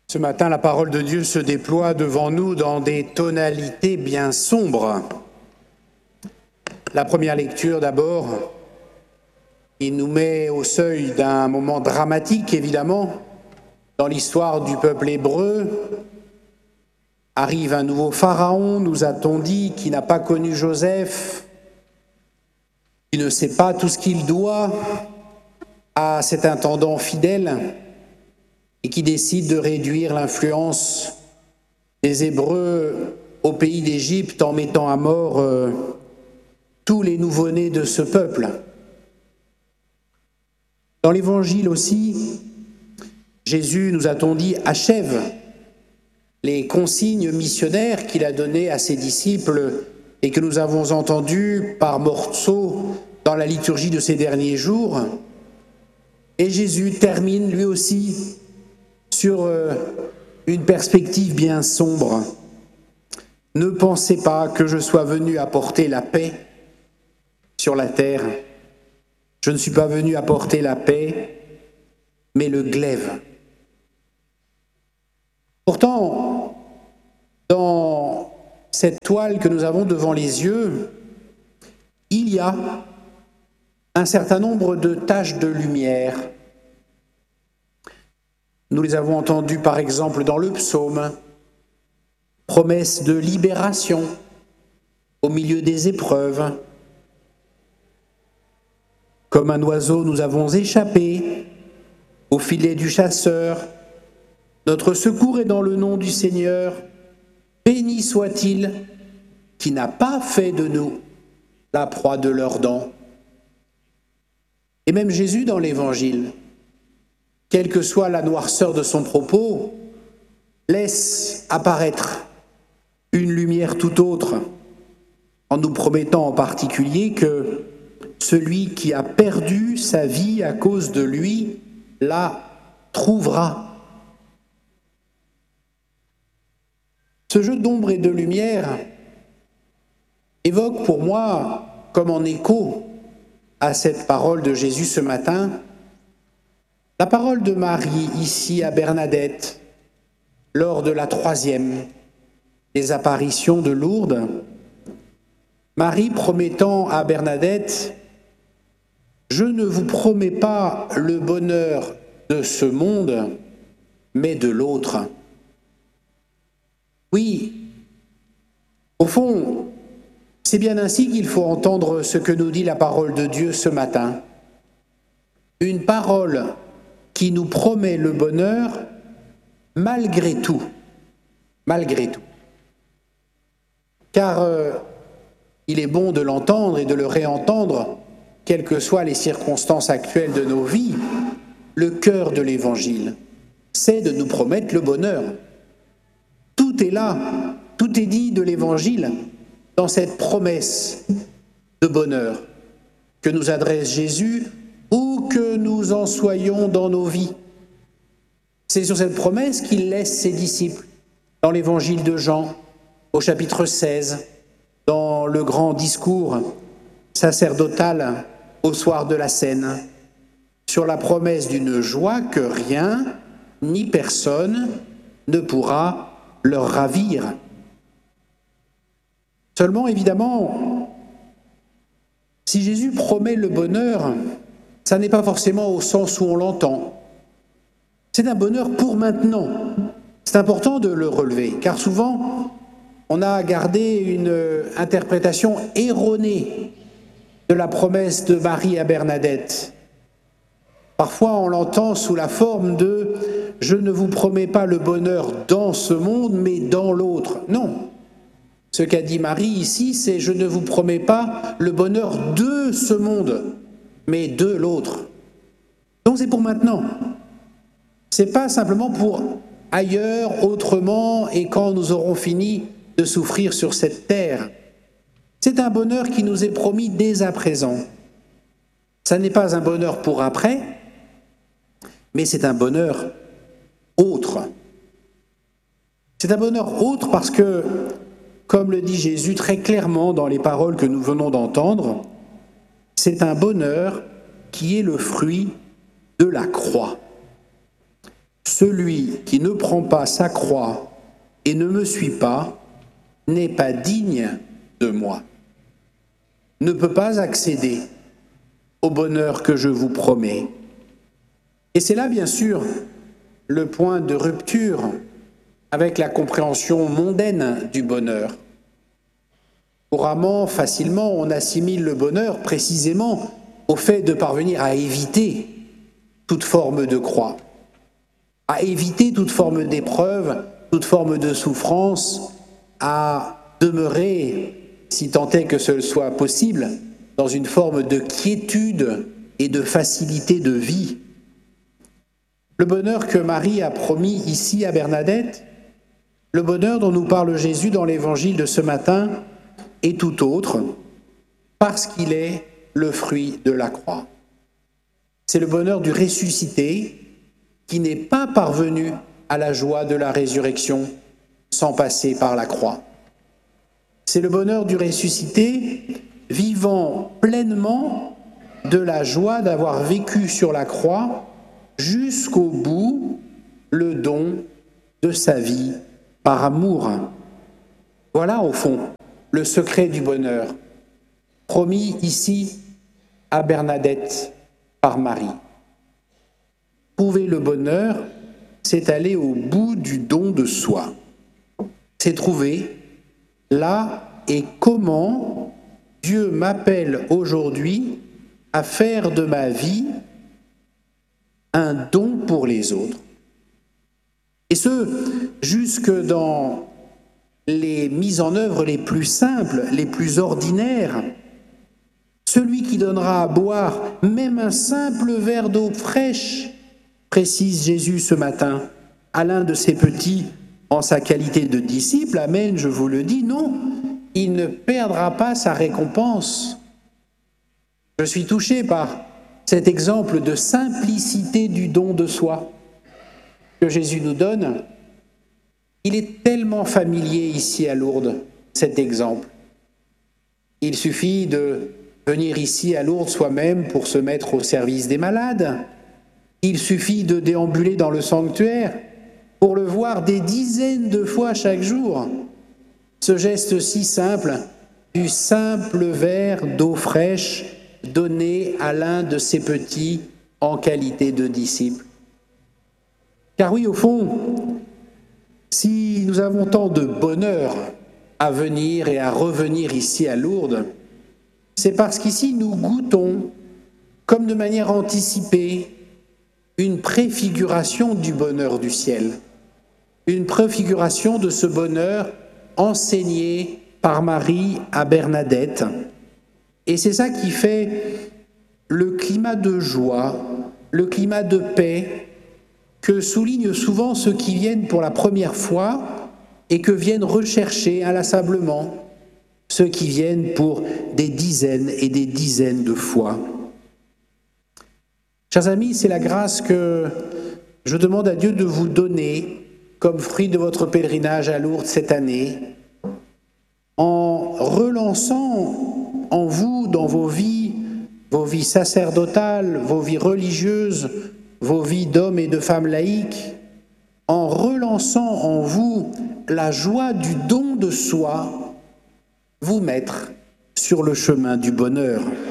Ce matin, la parole de Dieu se déploie devant nous dans des tonalités bien sombres. La première lecture d'abord, il nous met au seuil d'un moment dramatique, évidemment, dans l'histoire du peuple hébreu. Arrive un nouveau pharaon, nous a-t-on dit, qui n'a pas connu Joseph, qui ne sait pas tout ce qu'il doit à cet intendant fidèle, et qui décide de réduire l'influence des Hébreux au pays d'Égypte en mettant à mort tous les nouveau-nés de ce peuple. Dans l'Évangile aussi, Jésus, nous a-t-on dit, achève les consignes missionnaires qu'il a données à ses disciples et que nous avons entendues par morceaux dans la liturgie de ces derniers jours. Et Jésus termine lui aussi sur une perspective bien sombre. Ne pensez pas que je sois venu apporter la paix sur la terre. Je ne suis pas venu apporter la paix, mais le glaive. Pourtant, dans cette toile que nous avons devant les yeux, il y a un certain nombre de taches de lumière. Nous les avons entendues par exemple dans le psaume, promesse de libération au milieu des épreuves. Comme un oiseau, nous avons échappé au filet du chasseur. Notre secours est dans le nom du Seigneur. Béni soit-il qui n'a pas fait de nous la proie de leurs dents. Et même Jésus dans l'Évangile, quelle que soit la noirceur de son propos, laisse apparaître une lumière tout autre, en nous promettant en particulier que celui qui a perdu sa vie à cause de lui la trouvera. Ce jeu d'ombre et de lumière évoque pour moi, comme en écho à cette parole de Jésus ce matin, la parole de Marie ici à Bernadette, lors de la 3e des apparitions de Lourdes, Marie promettant à Bernadette « Je ne vous promets pas le bonheur de ce monde, mais de l'autre. » Oui, au fond, c'est bien ainsi qu'il faut entendre ce que nous dit la parole de Dieu ce matin. Une parole qui nous promet le bonheur malgré tout. Malgré tout. Car il est bon de l'entendre et de le réentendre, quelles que soient les circonstances actuelles de nos vies. Le cœur de l'Évangile, c'est de nous promettre le bonheur. Tout est là, tout est dit de l'Évangile dans cette promesse de bonheur que nous adresse Jésus, où que nous en soyons dans nos vies. C'est sur cette promesse qu'il laisse ses disciples dans l'Évangile de Jean, au chapitre 16, dans le grand discours sacerdotal au soir de la Cène, sur la promesse d'une joie que rien ni personne ne pourra leur ravir. Seulement, évidemment, si Jésus promet le bonheur, ça n'est pas forcément au sens où on l'entend. C'est un bonheur pour maintenant. C'est important de le relever, car souvent, on a gardé une interprétation erronée de la promesse de Marie à Bernadette. Parfois, on l'entend sous la forme de « Je ne vous promets pas le bonheur dans ce monde, mais dans l'autre ». Non. Ce qu'a dit Marie ici, c'est « Je ne vous promets pas le bonheur de ce monde, mais de l'autre ». Donc c'est pour maintenant. C'est pas simplement pour ailleurs, autrement, et quand nous aurons fini de souffrir sur cette terre. C'est un bonheur qui nous est promis dès à présent. Ça n'est pas un bonheur pour après, mais c'est un bonheur autre. C'est un bonheur autre parce que, comme le dit Jésus très clairement dans les paroles que nous venons d'entendre, c'est un bonheur qui est le fruit de la croix. celui qui ne prend pas sa croix et ne me suit pas n'est pas digne de moi, ne peut pas accéder au bonheur que je vous promets. Et c'est là, bien sûr, le point de rupture avec la compréhension mondaine du bonheur. Couramment, facilement, on assimile le bonheur précisément au fait de parvenir à éviter toute forme de croix, à éviter toute forme d'épreuve, toute forme de souffrance, à demeurer, si tant est que ce soit possible, dans une forme de quiétude et de facilité de vie. Le bonheur que Marie a promis ici à Bernadette, le bonheur dont nous parle Jésus dans l'évangile de ce matin, est tout autre, parce qu'il est le fruit de la croix. C'est le bonheur du ressuscité qui n'est pas parvenu à la joie de la résurrection sans passer par la croix. C'est le bonheur du ressuscité vivant pleinement de la joie d'avoir vécu sur la croix jusqu'au bout le don de sa vie par amour. Voilà au fond le secret du bonheur, promis ici à Bernadette par Marie. Trouver le bonheur, c'est aller au bout du don de soi. C'est trouver là et comment Dieu m'appelle aujourd'hui à faire de ma vie un don pour les autres. Et ce, jusque dans les mises en œuvre les plus simples, les plus ordinaires. Celui qui donnera à boire même un simple verre d'eau fraîche, précise Jésus ce matin, à l'un de ses petits en sa qualité de disciple, amen, je vous le dis, non, il ne perdra pas sa récompense. Je suis touché par cet exemple de simplicité du don de soi que Jésus nous donne. Il est tellement familier ici à Lourdes, cet exemple. Il suffit de venir ici à Lourdes soi-même pour se mettre au service des malades. Il suffit de déambuler dans le sanctuaire pour le voir des dizaines de fois chaque jour. Ce geste si simple, du simple verre d'eau fraîche donné à l'un de ses petits en qualité de disciple. Car oui, au fond, si nous avons tant de bonheur à venir et à revenir ici à Lourdes, c'est parce qu'ici nous goûtons, comme de manière anticipée, une préfiguration du bonheur du ciel, une préfiguration de ce bonheur enseigné par Marie à Bernadette. Et c'est ça qui fait le climat de joie, le climat de paix, que soulignent souvent ceux qui viennent pour la première fois et que viennent rechercher inlassablement ceux qui viennent pour des dizaines et des dizaines de fois. Chers amis, c'est la grâce que je demande à Dieu de vous donner comme fruit de votre pèlerinage à Lourdes cette année, en relançant en vous, dans vos vies sacerdotales, vos vies religieuses, vos vies d'hommes et de femmes laïques, en relançant en vous la joie du don de soi, vous mettre sur le chemin du bonheur.